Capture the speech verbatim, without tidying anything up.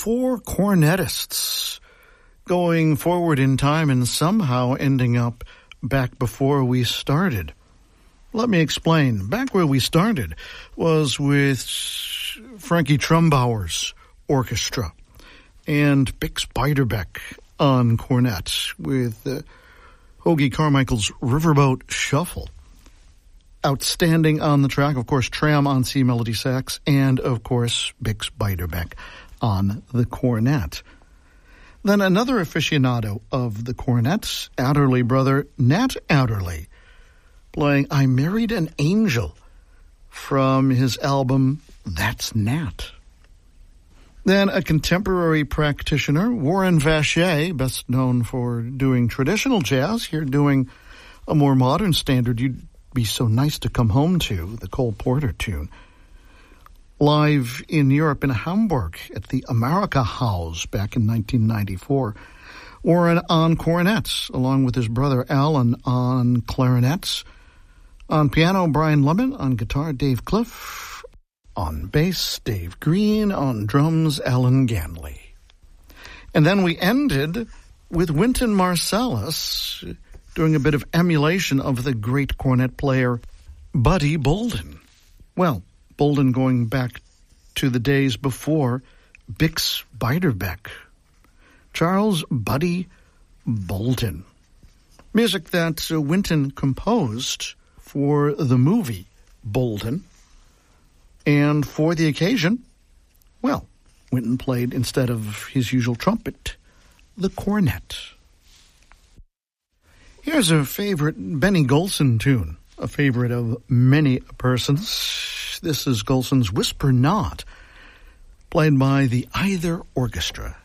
four cornetists going forward in time and somehow ending up back before we started. Let me explain. Back where we started was with Frankie Trumbauer's orchestra and Bix Beiderbecke on cornet with uh, Hoagy Carmichael's Riverboat Shuffle. Outstanding on the track, of course, Tram on C melody sax, and, of course, Bix Beiderbecke on the cornet. Then another aficionado of the cornets, Adderley brother Nat Adderley, playing I Married an Angel from his album That's Nat. Then a contemporary practitioner, Warren Vacher, best known for doing traditional jazz, here doing a more modern standard you'd be so nice to come home to, the Cole Porter tune. Live in Europe in Hamburg at the America House back in nineteen ninety-four. Warren on cornets, along with his brother Alan on clarinets. On piano, Brian Lemon. On guitar, Dave Cliff. On bass, Dave Green. On drums, Alan Ganley. And then we ended with Wynton Marsalis doing a bit of emulation of the great cornet player Buddy Bolden. Well, Bolden going back to the days before Bix Beiderbecke. Charles Buddy Bolden. Music that uh, Wynton composed for the movie Bolden. And for the occasion, well, Wynton played, instead of his usual trumpet, the cornet. Here's a favorite Benny Golson tune, a favorite of many persons. This is Golson's Whisper Not, played by the Either Orchestra.